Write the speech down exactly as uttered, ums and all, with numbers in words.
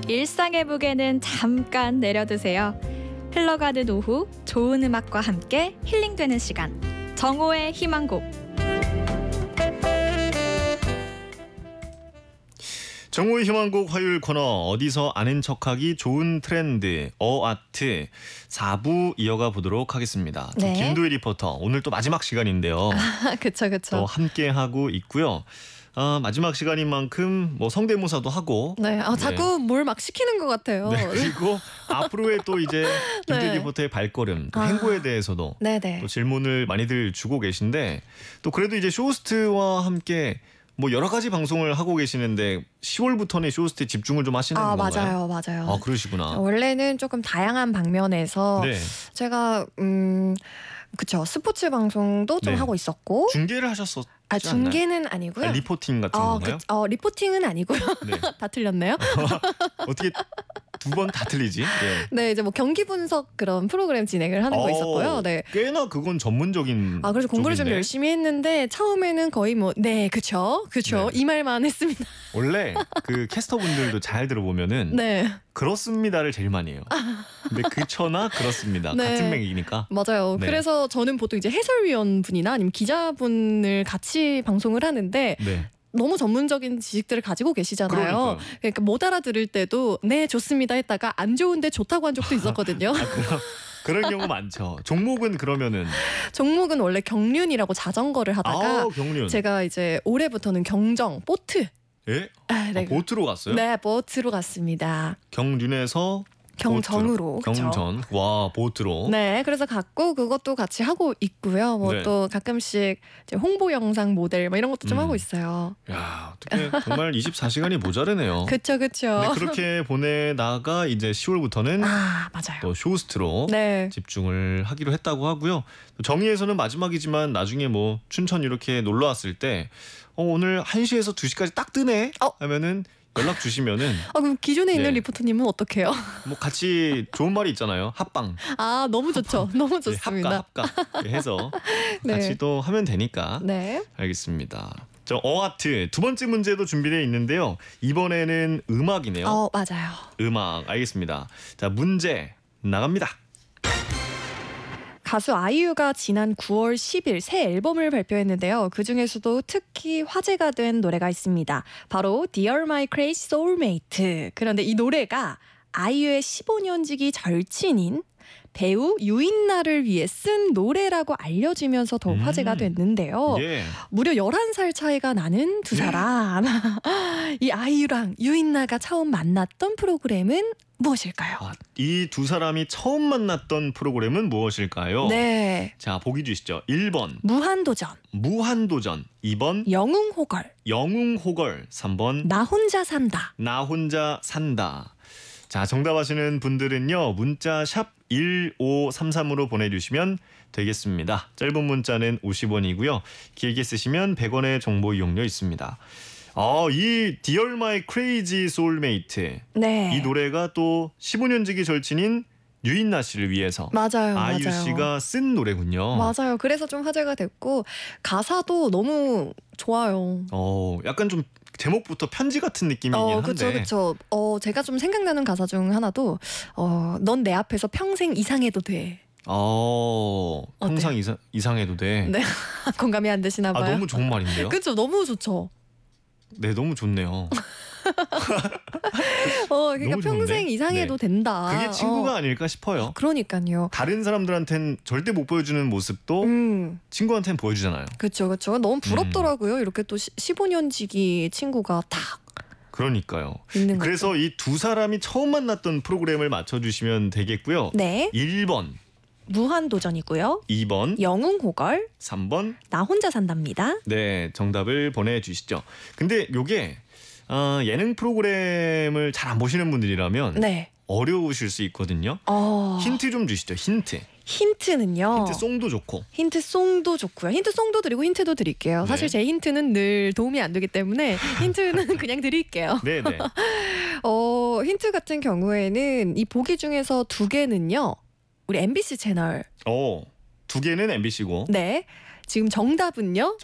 일상의 무게는 잠깐 내려두세요. 흘러가는 오후 좋은 음악과 함께 힐링되는 시간. 정오의 희망곡. 정오의 희망곡 화요일 코너 어디서 아는 척하기 좋은 트렌드 어아트 사 부 이어가 보도록 하겠습니다. 네. 김도희 리포터 오늘 또 마지막 시간인데요. 아, 그쵸 그쵸. 또 함께 하고 있고요. 아, 마지막 시간인 만큼 뭐 성대모사도 하고. 네, 아, 자꾸 네. 뭘 막 시키는 것 같아요. 네, 그리고 앞으로의 또 이제 김도희 네. 리포터의 발걸음, 또 아. 행보에 대해서도 네네. 또 질문을 많이들 주고 계신데 또 그래도 이제 쇼호스트와 함께 뭐 여러 가지 방송을 하고 계시는데 시월부터는 쇼호스트에 집중을 좀 하시는 아, 건가요? 맞아요, 맞아요. 아, 그러시구나. 원래는 조금 다양한 방면에서 네. 제가 음 그쵸 스포츠 방송도 좀 네. 하고 있었고 중계를 하셨었지 아 않나요? 중계는 아니고요. 아, 리포팅 같은 어, 건가요? 그, 어 리포팅은 아니고요. 네. 다 틀렸네요. 어떻게 두 번 다 틀리지? 네. 네, 이제 뭐 경기 분석 그런 프로그램 진행을 하는 거 어, 있었고요. 네. 꽤나 그건 전문적인. 아, 그래서 공부를 좀 쪽인데. 열심히 했는데 처음에는 거의 뭐 네, 그쵸, 그쵸 네. 이 말만 했습니다. 원래 그 캐스터분들도 잘 들어보면은 네, 그렇습니다를 제일 많이 해요. 근데 그쳐나 그렇습니다. 네. 같은 맥이니까. 맞아요. 네. 그래서 저는 보통 이제 해설위원 분이나 아니면 기자분을 같이 방송을 하는데 네. 너무 전문적인 지식들을 가지고 계시잖아요. 그러니까요. 그러니까 못 알아들을 때도 네 좋습니다 했다가 안 좋은데 좋다고 한 적도 있었거든요. 아, 그럼 그런 경우 많죠. 종목은 그러면은 종목은 원래 경륜이라고 자전거를 하다가 아, 경륜. 제가 이제 올해부터는 경정, 보트. 예? 아, 네. 아, 보트로 갔어요? 네, 보트로 갔습니다. 경륜에서 경정으로. 보트로. 경전. 와, 보트로. 네, 그래서 갔고 그것도 같이 하고 있고요. 뭐 네. 또 가끔씩 이제 홍보 영상 모델 뭐 이런 것도 좀 음. 하고 있어요. 야, 어떻게 정말 이십사 시간이 모자르네요. 그쵸, 그쵸. 네, 그렇게 보내다가 이제 시월부터는 아, 맞아요. 또 쇼호스트로 네. 집중을 하기로 했다고 하고요. 또 정의에서는 마지막이지만 나중에 뭐 춘천 이렇게 놀러 왔을 때 어, 오늘 한 시에서 두 시까지 딱 뜨네 어. 하면은 연락 주시면은 아, 그럼 기존에 있는 네. 리포터님은 어떡해요? 뭐 같이 좋은 말이 있잖아요. 합방. 아, 너무 좋죠. 너무 네, 좋습니다. 합가 합가 해서 네. 같이 또 하면 되니까. 네. 알겠습니다. 저 어아트 두 번째 문제도 준비되어 있는데요. 이번에는 음악이네요. 어, 맞아요. 음악 알겠습니다. 자, 문제 나갑니다. 가수 아이유가 지난 구월 십일 새 앨범을 발표했는데요. 그중에서도 특히 화제가 된 노래가 있습니다. 바로 Dear My Crazy Soulmate. 그런데 이 노래가 아이유의 십오 년지기 절친인 배우 유인나를 위해 쓴 노래라고 알려지면서 더 음. 화제가 됐는데요. 예. 무려 열한 살 차이가 나는 두 사람. 이 아이유랑 유인나가 처음 만났던 프로그램은 무엇일까요? 아, 이 두 사람이 처음 만났던 프로그램은 무엇일까요? 네. 자, 보기 주시죠. 일 번 무한도전, 무한도전, 이 번 영웅호걸, 영웅호걸, 삼 번 나 혼자 산다. 나 혼자 산다. 자, 정답하시는 분들은요. 문자 샵 일오삼삼으로 보내주시면 되겠습니다. 짧은 문자는 오십 원이고요. 길게 쓰시면 백 원의 정보 이용료 있습니다. 아, 이 Dear My Crazy Soulmate 네. 이 노래가 또 십오 년지기 절친인 유인나 씨를 위해서 맞아요. 아이유 맞아요. 씨가 쓴 노래군요. 맞아요. 그래서 좀 화제가 됐고 가사도 너무 좋아요. 어, 약간 좀 제목부터 편지 같은 느낌이긴 어, 한데. 그렇죠, 그렇죠. 어, 제가 좀 생각나는 가사 중 하나도 어, 넌 내 앞에서 평생 이상해도 돼. 어, 항상 이상, 이상해도 돼. 네, 공감이 안 되시나 봐요. 아, 너무 좋은 말인데요. 그렇죠, 너무 좋죠. 네, 너무 좋네요. 어, 그러니까 너무 평생 좋은데? 이상해도 네. 된다. 그게 친구가 어, 아닐까 싶어요. 그러니까요. 다른 사람들한텐 절대 못 보여주는 모습도 음, 친구한테는 보여주잖아요. 그렇죠, 그렇죠. 너무 부럽더라고요. 이렇게 또 십오 년지기 친구가 딱 그러니까요. 있는 거. 그래서 이 두 사람이 처음 만났던 프로그램을 맞춰주시면 되겠고요. 네, 일 번, 무한도전이고요. 이 번, 영웅호걸, 삼 번. 나 혼자 산답니다. 네, 정답을 보내주시죠. 근데 요게 어, 예능 프로그램을 잘 안 보시는 분들이라면 네. 어려우실 수 있거든요. 어, 힌트 좀 주시죠. 힌트. 힌트는요. 힌트 송도 좋고. 힌트송도 좋고요. 힌트송도 드리고 힌트도 드릴게요. 네. 사실 제 힌트는 늘 도움이 안 되기 때문에 힌트는 그냥 드릴게요. 네네. 어, 힌트 같은 경우에는 이 보기 중에서 두 개는요. 우리 엠비씨 채널. 어, 두 개는 엠비씨고. 네. 지금 정답은요.